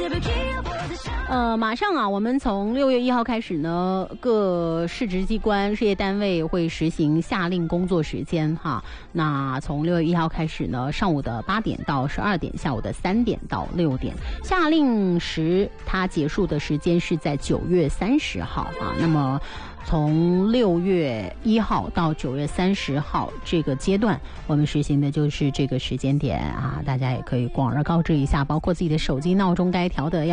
马上啊，我们从6月1号开始呢，各市直机关、事业单位会实行夏令工作时间哈。那从6月1号开始呢，上午的8点到12点，下午的3点到6点。夏令时它结束的时间是在9月30号啊。那么从6月1号到9月30号这个阶段，我们实行的就是这个时间点啊，大家也可以广而告之一下，包括自己的手机闹钟该调的要